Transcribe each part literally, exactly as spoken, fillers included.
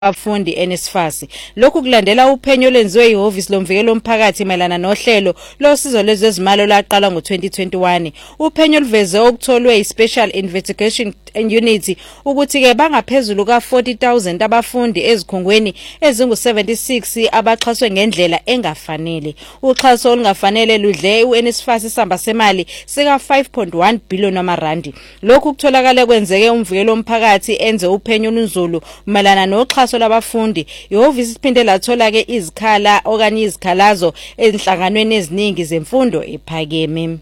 abafundi eNSFAS. Lokhu kulandela uphenyo lwenziwe ihhovisi lomvikelo lomphakathi mayelana nohlelo losizo lwezezimali olaqala ngo twenty twenty-one. Uphenyo luveze okutholwe iSpecial Investigation Unit ukuthi ke bangaphezulu ka forty thousand abafundi ezikhungweni ezingu seventy-six abaxhaswe ngendlela engafanele. Uxhaso olungafanele ludle uNSFAS isamba semali sika five point one billion amarandi. Lokhu kutholakala kwenzeke umvikelo lomphakathi enze uphenyo olunzulu mayelana noxhaso labafundi. Ihhovisi iphinde lathola ke izikhala okanye izikhalazo enhlanganweni eziningi zemfundo ephakeme.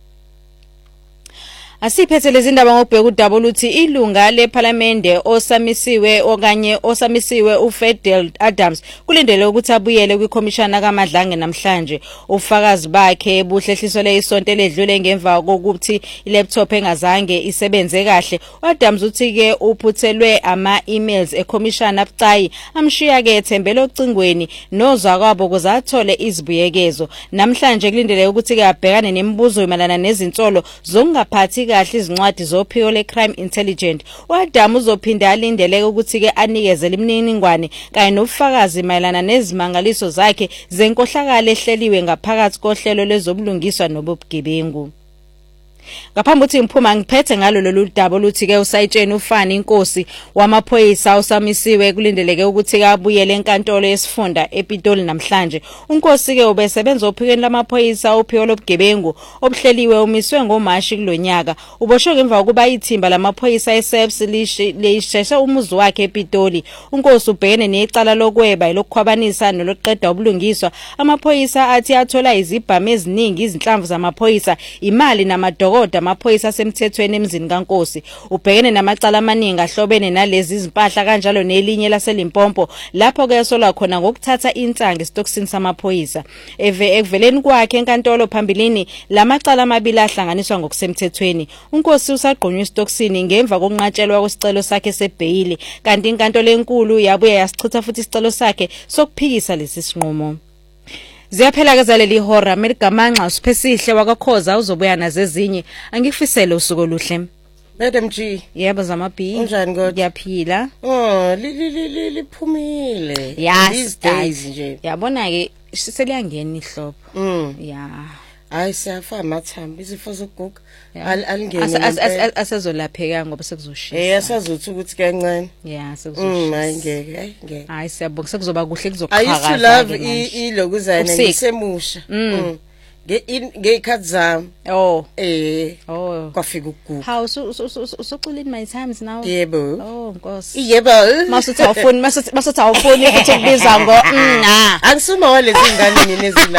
Asiphethe lezi ndaba ngobheka udaba oluthi ilunga leParliament osamisiwe okanye osamisiwe uFedel Adams kulindele ukuthi abuyele kwiCommissioner kaMadlange namhlanje. Ufakazi bakhe buhlehliswa leisonto ledlule ngemva kokuthi ilaptop engazange isebenze kahle. Adams uthi ke uphuthelwe ama-emails eCommissioner abucayi amshiya ke ethembele ocingweni nozwa kwabo kuzathole izibuyekezo. Namhlanje kulindele ukuthi ke abhekane nemibuzo mayelana nezinsolo zokungaphathi kahle izincwadi zophiko leCrime Intelligence. uAdam uzophinda alindeleke ukuthi ke anikezele imininingwane kanye nobufakazi mayelana nezimangaliso zakhe zenkohlakalo ehleliwe ngaphakathi kohlelo lezobulungiswa nobugebengu. Ngaphambi ukuthi ngiphuma ngiphethe ngalo lolu daba oluthi ke usayitsheni ufani inkosi wamaphoyisa usamisiwe kulindeleke ukuthi ke abuyele enkantolo yesifunda ePitoli namhlanje. Unkosi ke ubesebenza ophikweni lamaphoyisa uphiko lobugebengu obuhleliwe umiswe ngoMashi kulonyaka. Uboshwe ngemva kokuba ithimba lamaphoyisa eSeps lisheshe umuzi wakhe ePitoli. Unkosi ubhekene necala lokweba lokukhwabanisa noloqeda ubulungiswa. Amaphoyisa athi athola izibhamu eziningi izinhlamvu zamaphoyisa imali namadoko kodwa amaphoyisa asemthethweni emzini kaNkosi. Ubhekene namacala amaningi ahlobene nalezi izimpahla kanjalo nelinye laseLimpopo lapho ke solwa khona ngokuthatha intanga esitokisini samaphoyisa. Eve ekuveleni kwakhe enkantolo phambilini lamacala amabili ahlanganiswa ngokusemthethweni. uNkosi usagqonywe esitokisini ngemva kokunqatshelwa kwesicelo sakhe sebhayili kanti inkantolo enkulu yabuye yasichitha futhi isicelo sakhe sokuphikisa lesi sinqumo. Ziyaphela ke zaleli hora Medigamanxa usiphesihle wakakhoza uzobuya nazezinye. Angikufisele usuku oluhle. Madam G. Yebo zama B. Unjani kodwa? Ngiyaphila. Oh, li li li liphumile. These days nje. Yabona ke seliyangena ihlobo. Mm. Yeah. Hayi siyafa amathambo izifo zokuguga alingene asezolapheka ngoba sekuzoshisa. Eh asazothi ukuthi kancane. Yeah sekuzoshisa. Mm hayi ngeke hayi ngeke. Hayi siyabonga sekuzoba kuhle kuzoqhakaza. I used to love ilokuzana ngisemusha. Mm. Nge ngekhathi zami. Oh. Eh. Oh. Kwafika ukuguga. How usucula in my times now? Yebo. Oh Nkosi. Yebo. Masuthi awufuni masuthi awufuni ukuthi kubiza ngo na. Angisuma walezi ngane mina ezila.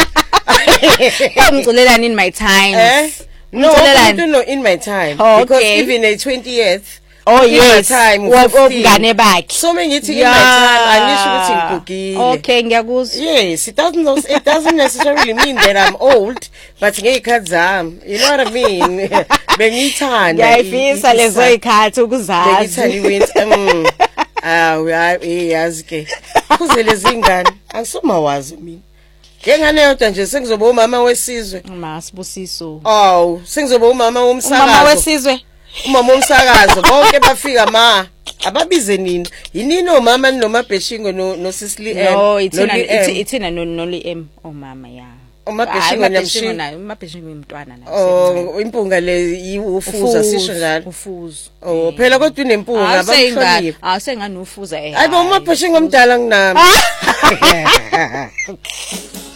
Ngiculalela in my times. Eh? No, I don't know in my time. Oh, because okay. Even a twentieth. Oh in yes. My time. Wobungane bakhe. So mengithi in my time angisho ukuthi ngigugile. Okay, ngiyakuzwa. Yes, it doesn't it doesn't necessarily mean that I'm old, but ngeyikhathi zami. You know what I mean? Bengithanda. Ngiyayifisa lezo ikhathi ukuzazi. Bengithanda iwinter. Mm. Ah, uyazi ke. Kuze lezi ngane angisoma wazi mina. Ngengane yodwa nje sengizoba umama wesizwe. Masibusiso. Oh, sengizoba umama womsakazo. Umama wesizwe. Umama womsakazo bonke bafika ma. Ababize nini? Yinini omama noma Bheshingo no no Sisili M. No, ithina ithina no Noli M omama ya. Uma Bheshingo nyamshingo nayo, uma Bheshingo umntwana nayo. Oh, impunga le yiufuza sisho njalo. Ufuzo. Oh, phela kodwa unempunga abahloniphi. Ah, sengani ufuza eh. Hayi uma Bheshingo omdala nginami.